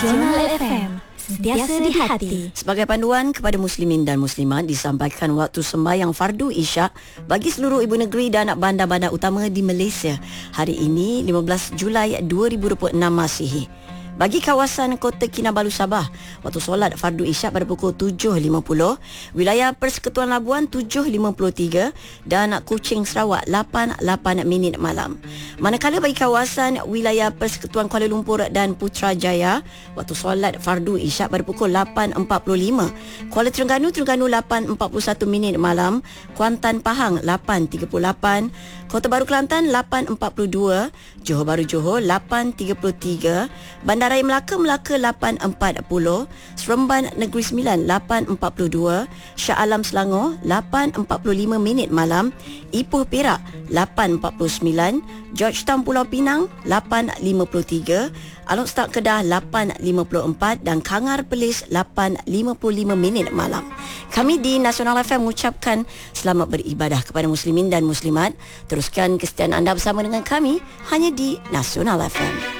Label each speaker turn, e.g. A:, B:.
A: Nasional FM, sentiasa di hati.
B: Sebagai panduan kepada muslimin dan muslimat, disampaikan waktu sembahyang fardu Isyak bagi seluruh ibu negeri dan bandar-bandar utama di Malaysia hari ini 15 Julai 2026 Masihi. Bagi kawasan Kota Kinabalu Sabah, waktu solat fardu Isyak pada pukul 7.50, wilayah Persekutuan Labuan 7.53 dan Kuching Sarawak 8 minit malam. Manakala bagi kawasan wilayah Persekutuan Kuala Lumpur dan Putrajaya, waktu solat fardu Isyak pada pukul 8.45, Kuala Terengganu 8.41 minit malam, Kuantan Pahang 8.38, Kota Baru Kelantan 8.42, Johor Bahru Johor 8.33, Bandaraya Melaka 8.40, Seremban Negeri Sembilan 8.42, Shah Alam Selangor 8.45 minit malam, Ipoh Perak 8.49, Georgetown Pulau Pinang 8.53, Alor Setak Kedah 8.54 dan Kangar Perlis 8.55 minit malam. Kami di Nasional FM mengucapkan selamat beribadah kepada muslimin dan muslimat. Teruskan kesetiaan anda bersama dengan kami hanya di Nasional FM.